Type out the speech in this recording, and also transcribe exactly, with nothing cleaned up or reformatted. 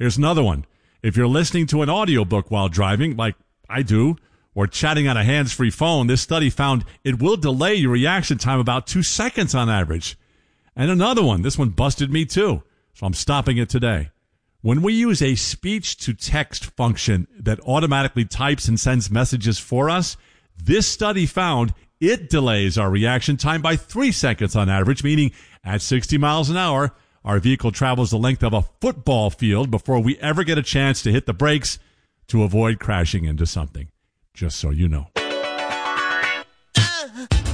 Here's another one. If you're listening to an audiobook while driving, like I do, or chatting on a hands-free phone, this study found it will delay your reaction time about two seconds on average. And another one, this one busted me too, so I'm stopping it today. When we use a speech-to-text function that automatically types and sends messages for us, this study found it delays our reaction time by three seconds on average, meaning at sixty miles an hour, our vehicle travels the length of a football field before we ever get a chance to hit the brakes to avoid crashing into something. Just so you know. Uh.